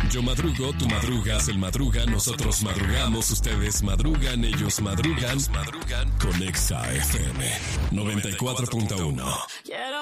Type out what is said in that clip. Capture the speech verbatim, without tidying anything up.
Yo madrugo, tú madrugas, él madruga, nosotros madrugamos, ustedes madrugan, ellos madrugan, madrugan con Exa F M noventa y cuatro punto uno.